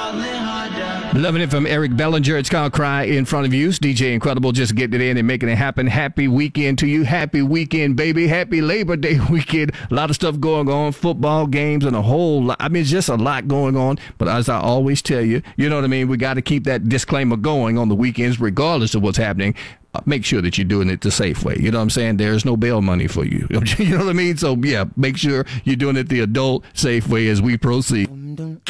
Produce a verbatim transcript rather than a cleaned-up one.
Loving it from Eric Bellinger. It's called Cry in Front of You. It's D J Incredible just getting it in and making it happen. Happy weekend to you. Happy weekend, baby. Happy Labor Day weekend. A lot of stuff going on. Football games and a whole lot. I mean, it's just a lot going on. But as I always tell you, you know what I mean? We got to keep that disclaimer going on the weekends regardless of what's happening. Uh, make sure that you're doing it the safe way. You know what I'm saying? There's no bail money for you. You know what I mean? So, yeah, make sure you're doing it the adult safe way as we proceed.